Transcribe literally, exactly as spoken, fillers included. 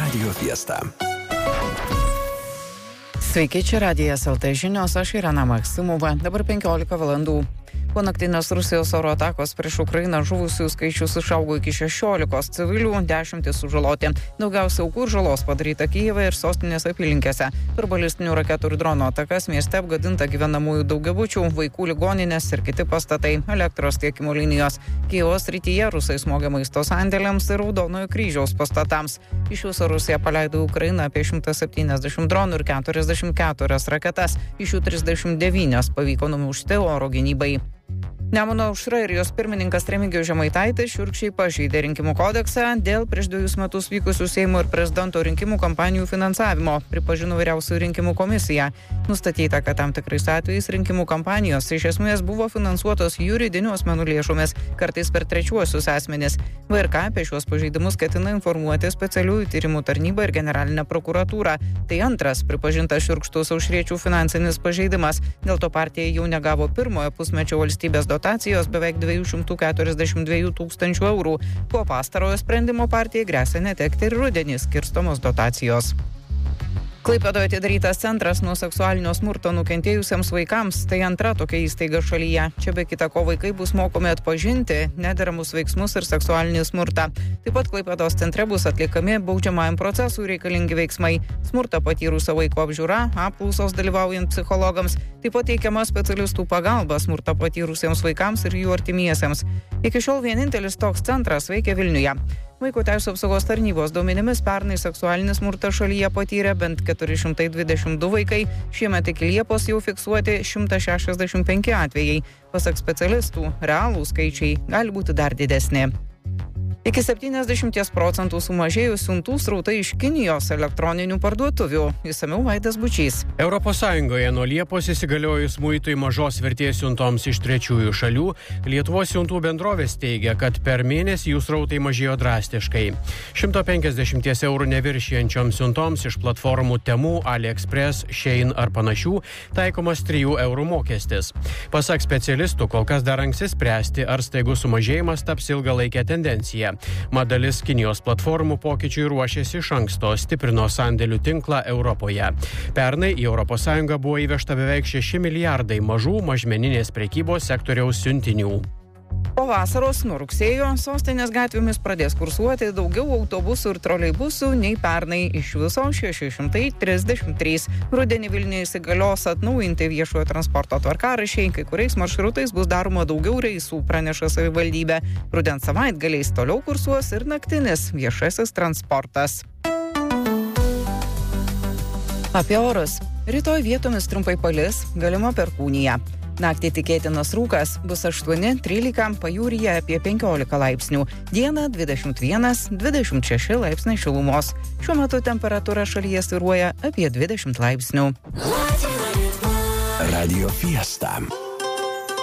Radio Fiesta. Sveiki, čia Radijas L T žinios, aš Irena Maksimova, dabar penkiolika valandų. Po naktinės Rusijos oro atakos prieš Ukrainą žuvusių skaičius išaugo iki šešiolikos, civilių dešimtis sužaloti. Daugiausia aukų ir žalos padaryta Kijeve ir sostinės apylinkėse. Per balistinių raketų ir dronų atakas mieste apgadinta gyvenamųjų daugiabučių, vaikų ligoninės ir kiti pastatai, elektros tiekimo linijos. Kijevo srityje rusai smogė maisto sandėliams ir Raudonojo kryžiaus pastatams. Iš viso Rusija paleido į Ukrainą apie šimtą septyniasdešimt dronų ir keturiasdešimt keturias raketas, iš jų trisdešimt devynios pavyko numušti oro gynybai. Nemuno aušra ir jos pirmininkas Remigijus Žemaitaitis šiurkščiai pažeidė rinkimų kodeksą dėl prieš dvejus metus vykusių Seimo ir prezidento rinkimų kampanijų finansavimo, pripažino Vyriausioji rinkimų komisija. Nustatyta, kad tam tikrais atvejais rinkimų kampanijos iš esmės buvo finansuotos juridinių asmenų lėšomis, kartais per trečiuosius asmenis. V R K apie šiuos pažeidimus ketina informuoti specialiųjų tyrimų tarnybą ir generalinę prokuratūrą. Tai antras pripažintas šiurkštus aušriečių finansinis pažeidimas. Dėl to partija jau negavo pirmojo pusmečio valstybės dotacijos beveik dviejų šimtų keturiasdešimt dviejų tūkstančių eurų. Po pastarojo sprendimo partijai gresia netekti ir rudenį skirstomos dotacijos. Klaipėdoje atidarytas centras nuo seksualinio smurto nukentėjusiems vaikams. Tai antra tokia įstaiga šalyje. Čia be kita ko vaikai bus mokomi atpažinti nederamus veiksmus ir seksualinį smurtą. Taip pat Klaipėdos centre bus atliekami baudžiamajam procesui reikalingi veiksmai. Smurtą patyrusio vaiko apžiūra, apklausos dalyvaujant psichologams. Taip pat teikiama specialistų pagalba smurtą patyrusiems vaikams ir jų artimiesiems. Iki šiol vienintelis toks centras veikia Vilniuje. Vaiko teisių apsaugos tarnybos duomenimis pernai seksualinį smurtą šalyje patyrė bent keturi šimtai dvidešimt du vaikai, šiemet iki Liepos jau fiksuoti šimtas šešiasdešimt penki atvejai. Pasak specialistų, realūs skaičiai gali būti dar didesni. Iki septyniasdešimt procentų sumažėjo siuntų srautai iš Kinijos elektroninių parduotuvių. Išsamiau Vaidas Bučys. Europos Sąjungoje nuo Liepos įsigaliojus muitui mažos vertės siuntoms iš trečiųjų šalių, Lietuvos siuntų bendrovės teigia, kad per mėnesį jų srautai mažėjo drastiškai. šimto penkiasdešimt eurų neviršijančioms siuntoms iš platformų Temu, AliExpress, Shein ar panašių taikomas trijų eurų mokestis. Pasak specialistų, kol kas dar anksti spręsti, ar staigus sumažėjimas taps ilgalaikė tendencija. Mat dalis Kinijos platformų pokyčiui ruošėsi iš anksto, stiprino sandėlių tinklą Europoje. Pernai į Europos Sąjungą buvo įvežta beveik šeši milijardai mažų mažmeninės prekybos sektoriaus siuntinių. Po vasaros nuo rugsėjo sostinės gatvėmis pradės kursuoti daugiau autobusų ir troleibusų nei pernai, iš viso šeši šimtai trisdešimt trys. Rudenį Vilniuje įsigalios atnaujinti viešojo transporto tvarkaraščiai, kai kuriais maršrutais bus daroma daugiau reisų, praneša savivaldybė. Rudens savaitgaliais toliau kursuos ir naktinis viešasis transportas. Apie orus. Rytoj vietomis trumpai palis, galima perkūnija. Naktį tikėtinas rūkas, bus aštuoni trylika, pajūryje apie penkiolika laipsnių. Dieną dvidešimt vienas dvidešimt šeši laipsniai šilumos. Šiuo metu temperatūra šalyje svyruoja apie dvidešimt laipsnių. Radio Fiesta.